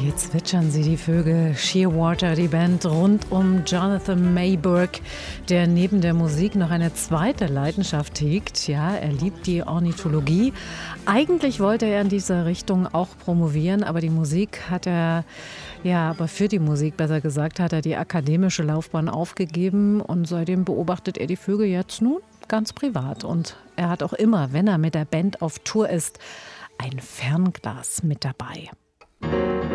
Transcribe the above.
Hier zwitschern sie, die Vögel. Shearwater, die Band rund um Jonathan Mayberg, der neben der Musik noch eine zweite Leidenschaft hegt. Ja, er liebt die Ornithologie. Eigentlich wollte er in dieser Richtung auch promovieren, aber die Musik hat er, ja, aber für die Musik, besser gesagt, hat er die akademische Laufbahn aufgegeben und seitdem beobachtet er die Vögel jetzt nun ganz privat. Und er hat auch immer, wenn er mit der Band auf Tour ist, ein Fernglas mit dabei.